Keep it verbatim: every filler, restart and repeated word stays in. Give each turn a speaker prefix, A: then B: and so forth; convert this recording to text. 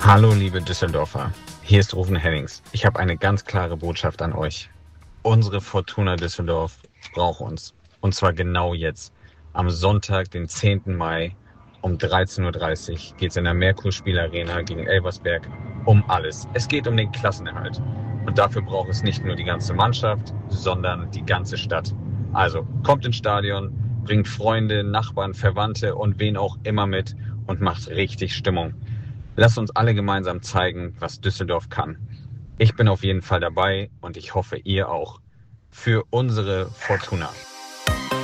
A: Hallo liebe Düsseldorfer, hier ist Rufen Hennings. Ich habe eine ganz klare Botschaft an euch. Unsere Fortuna Düsseldorf braucht uns. Und zwar genau jetzt. Am Sonntag, den zehnten Mai um dreizehn Uhr dreißig geht es in der Merkur-Spielarena gegen Elversberg um alles. Es geht um den Klassenerhalt. Und dafür braucht es nicht nur die ganze Mannschaft, sondern die ganze Stadt. Also kommt ins Stadion, bringt Freunde, Nachbarn, Verwandte und wen auch immer mit und macht richtig Stimmung. Lasst uns alle gemeinsam zeigen, was Düsseldorf kann. Ich bin auf jeden Fall dabei und ich hoffe, ihr auch. Für unsere Fortuna.